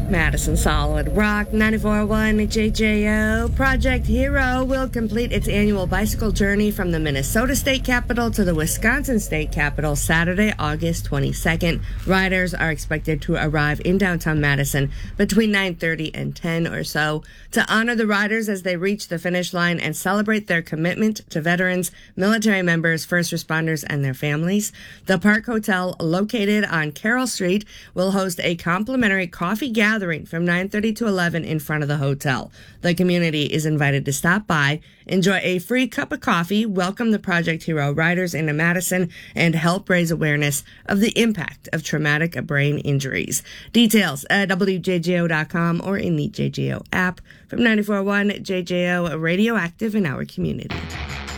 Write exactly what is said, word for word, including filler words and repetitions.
Madison Solid Rock ninety-four point one J J O. Project Hero will complete its annual bicycle journey from the Minnesota State Capitol to the Wisconsin State Capitol Saturday, August twenty-second. Riders are expected to arrive in downtown Madison between nine thirty and ten or so to honor the riders as they reach the finish line and celebrate their commitment to veterans, military members, first responders, and their families. The Park Hotel, located on Carroll Street, will host a complimentary coffee gathering from nine thirty to eleven in front of the hotel. The community is invited to stop by, enjoy a free cup of coffee, welcome the Project Hero riders into Madison, and help raise awareness of the impact of traumatic brain injuries. Details at W J J O dot com or in the J J O app. From ninety-four point one J J O, radioactive in our community.